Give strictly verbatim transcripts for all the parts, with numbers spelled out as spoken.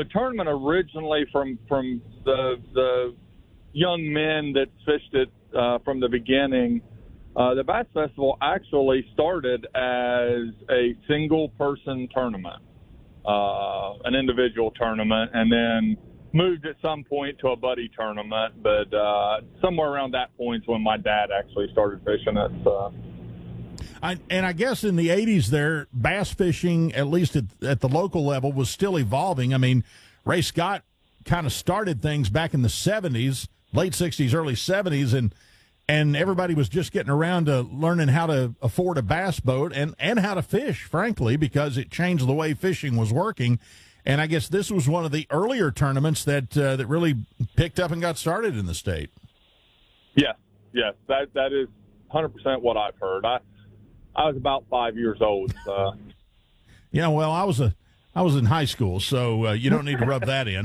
the tournament originally from from the the young men that fished it uh, from the beginning. Uh, the Bass Festival actually started as a single-person tournament, uh, an individual tournament, and then moved at some point to a buddy tournament. But uh, somewhere around that point is when my dad actually started fishing it. So. I, and I guess in the eighties there, bass fishing, at least at, at the local level, was still evolving. I mean, Ray Scott kind of started things back in the seventies, late sixties, early seventies, and and everybody was just getting around to learning how to afford a bass boat and, and how to fish, frankly, because it changed the way fishing was working. And I guess this was one of the earlier tournaments that uh, that really picked up and got started in the state. Yes, yes, that that is one hundred percent what I've heard. I I was about five years old. So. Yeah, well, I was a I was in high school, so uh, you don't need to rub that in.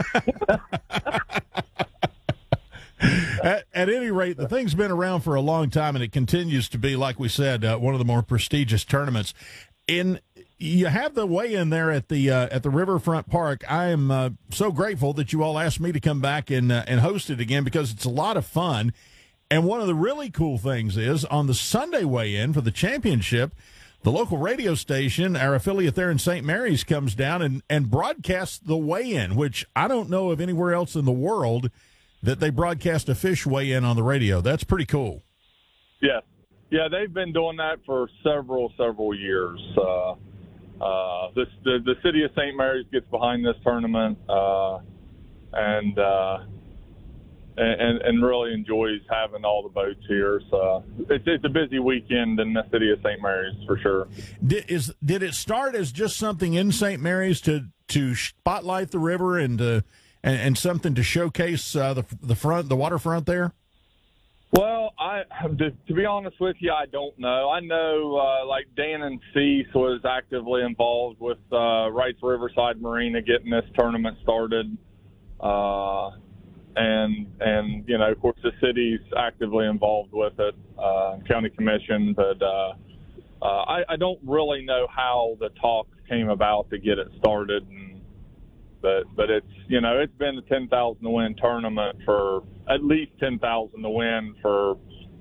At, at any rate, the thing's been around for a long time, and it continues to be, like we said, uh, one of the more prestigious tournaments. In you have the weigh-in there at the uh, at the Riverfront Park. I am uh, so grateful that you all asked me to come back and uh, and host it again because it's a lot of fun. And one of the really cool things is on the Sunday weigh-in for the championship, the local radio station, our affiliate there in Saint Mary's, comes down and, and broadcasts the weigh-in, which I don't know of anywhere else in the world that they broadcast a fish weigh-in on the radio. That's pretty cool. Yes. Yeah, they've been doing that for several, several years. Uh, uh, this, the, the city of Saint Mary's gets behind this tournament uh, and, uh, and and really enjoys having all the boats here. So it's, it's a busy weekend in the city of Saint Mary's for sure. Did, is, did it start as just something in Saint Mary's to, to spotlight the river and to – And, and something to showcase uh, the the front, the waterfront there? Well, I to, to be honest with you, I don't know. I know uh, like Dan and Cease was actively involved with uh, Wrights Riverside Marina getting this tournament started, uh, and and you know, of course, the city's actively involved with it, uh, county commission. But uh, uh, I, I don't really know how the talk came about to get it started. And, But but it's you know it's been a ten thousand to win tournament for at least ten thousand to win for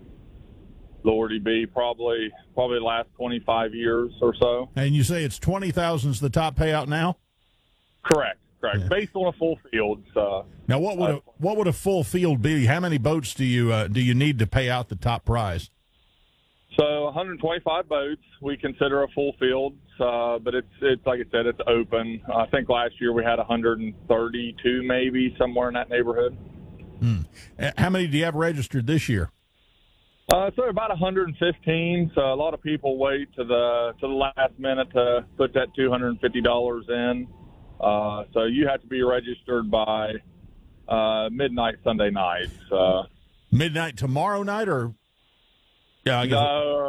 Lordy B probably probably the last twenty five years or so. And you say it's twenty thousand is the top payout now? Correct, correct. Yeah. Based on a full field. So. Now what would uh, a, what would a full field be? How many boats do you uh, do you need to pay out the top prize? So one hundred twenty-five boats we consider a full field, uh, but it's it's like I said, it's open. I think last year we had one hundred thirty-two, maybe somewhere in that neighborhood. Hmm. How many do you have registered this year? Uh, so about one hundred fifteen. So a lot of people wait to the to the last minute to put that two hundred fifty dollars in. Uh, so you have to be registered by uh, midnight Sunday night. So. Midnight tomorrow night or? Yeah, I guess. Uh,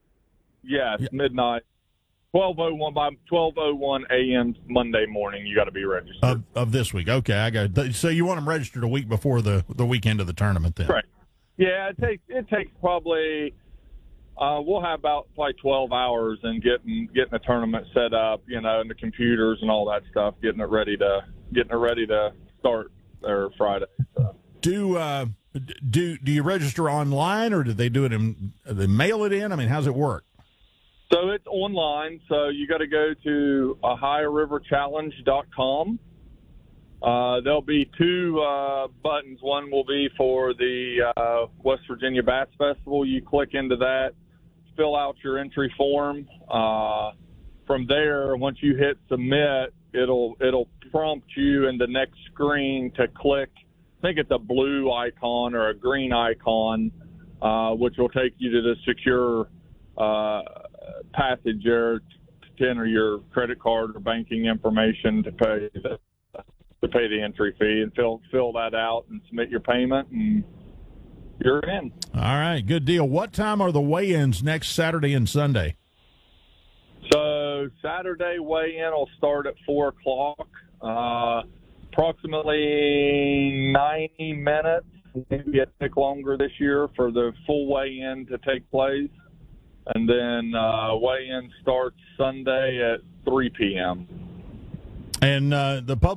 yes, yeah. Midnight, twelve oh one by twelve oh one a.m. Monday morning. You got to be registered of, of this week. Okay, I got. So you want them registered a week before the the weekend of the tournament, then? Right. Yeah, it takes it takes probably. Uh, we'll have about like twelve hours in getting getting the tournament set up, you know, and the computers and all that stuff, getting it ready to getting it ready to start there Friday. So. Do uh, do do you register online, or do they do it in? They mail it in. I mean, how's it work? So it's online. So you got to go to ohio river challenge dot com. Uh, there'll be two uh, buttons. One will be for the uh, West Virginia Bass Festival. You click into that, fill out your entry form. Uh, from there, once you hit submit, it'll it'll prompt you in the next screen to click. I think it's a blue icon or a green icon, uh, which will take you to the secure uh, passage there to enter your credit card or banking information to pay the, to pay the entry fee, and fill fill that out and submit your payment, and you're in. All right, good deal. What time are the weigh-ins next Saturday and Sunday? So Saturday weigh-in will start at four o'clock. Uh, approximately ninety minutes, maybe a tick longer this year for the full weigh-in to take place. And then uh, weigh-in starts Sunday at three p.m. And uh, the public